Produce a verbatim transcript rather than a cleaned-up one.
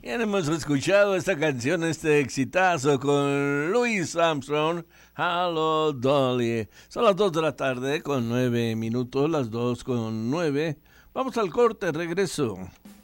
Bien, hemos escuchado esta canción, este exitazo con Louis Armstrong, Hello Dolly. Son las dos de la tarde con nueve minutos, las dos con nueve. Vamos al corte, regreso.